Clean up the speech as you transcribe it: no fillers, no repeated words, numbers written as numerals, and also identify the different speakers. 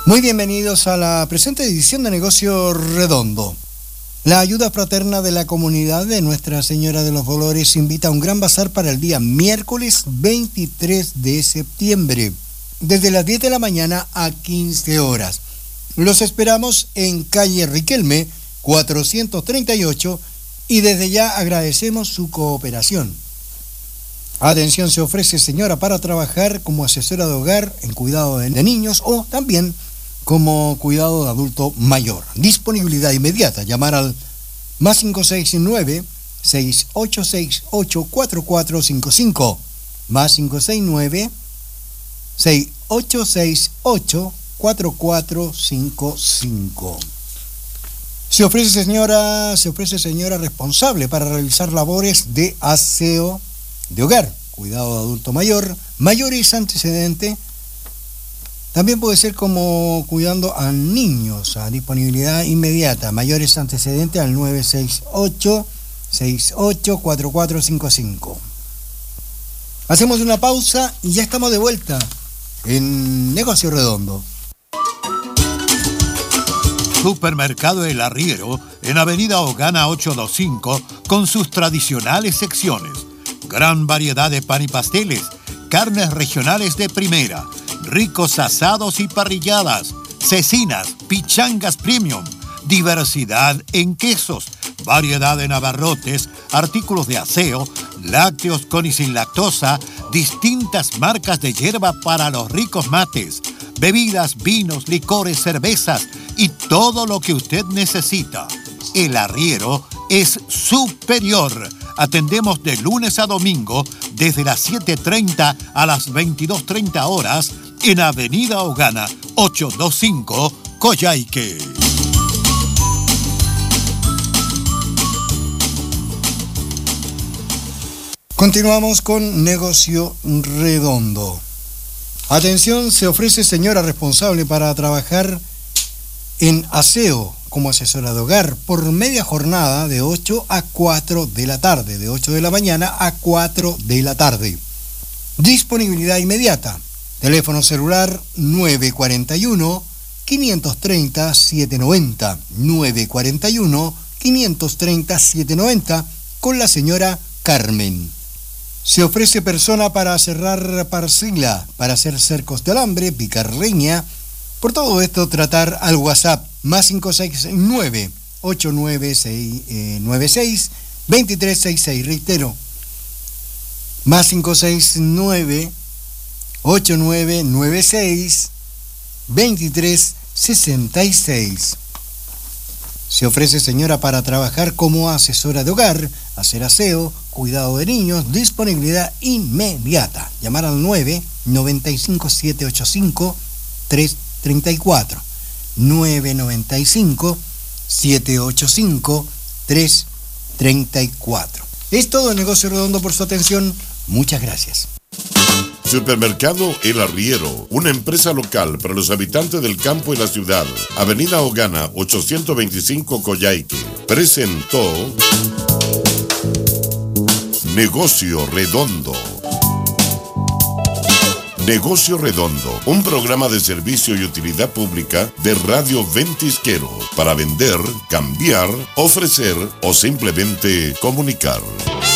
Speaker 1: Muy bienvenidos a la presente edición de Negocio Redondo. La ayuda fraterna de la comunidad de Nuestra Señora de los Dolores invita a un gran bazar para el día miércoles 23 de septiembre, desde las 10 de la mañana a 15 horas. Los esperamos en calle Riquelme, 438, y desde ya agradecemos su cooperación. Atención, se ofrece señora para trabajar como asesora de hogar en cuidado de niños o también como cuidado de adulto mayor. Disponibilidad inmediata. Llamar al más 569-6868-4455. Más 569-6868-4455. Se ofrece señora responsable para realizar labores de aseo de hogar, cuidado de adulto mayor, mayores antecedentes. También puede ser como cuidando a niños, a disponibilidad inmediata, mayores antecedentes al 968-684455. Hacemos una pausa y ya estamos de vuelta en Negocio Redondo.
Speaker 2: Supermercado El Arriero, en Avenida Ogana 825, con sus tradicionales secciones. Gran variedad de pan y pasteles, carnes regionales de primera, ricos asados y parrilladas, cecinas, pichangas premium, diversidad en quesos, variedad en abarrotes, artículos de aseo, lácteos con y sin lactosa, distintas marcas de hierba para los ricos mates, bebidas, vinos, licores, cervezas y todo lo que usted necesita. El Arriero es superior. Atendemos de lunes a domingo desde las 7:30 a las 22:30 horas en Avenida Ogana 825, Coyhaique.
Speaker 1: Continuamos con Negocio Redondo. Atención, se ofrece señora responsable para trabajar en aseo como asesora de hogar por media jornada de 8 a 4 de la tarde, de 8 de la mañana a 4 de la tarde. Disponibilidad inmediata. Teléfono celular 941-530-790. 941-530-790 con la señora Carmen. Se ofrece persona para cerrar parcela, para hacer cercos de alambre, picar leña. Por todo esto, tratar al WhatsApp más 569-896-2366. Reitero, más 569-8996-2366. Se ofrece señora para trabajar como asesora de hogar, hacer aseo, cuidado de niños, disponibilidad inmediata. Llamar al 995-785-334. 995-785-334. Es todo, Negocio Redondo, por su atención. Muchas gracias.
Speaker 3: Supermercado El Arriero, una empresa local para los habitantes del campo y la ciudad. Avenida Ogana 825, Coyhaique. Presentó Negocio Redondo. Negocio Redondo, un programa de servicio y utilidad pública de Radio Ventisquero para vender, cambiar, ofrecer o simplemente comunicar.